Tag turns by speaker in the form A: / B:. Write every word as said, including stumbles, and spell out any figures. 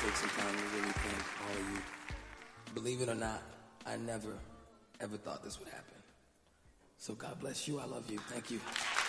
A: take some time to really thank all of you. Believe it or not, I never, ever thought this would happen. So God bless you. I love you. Thank you.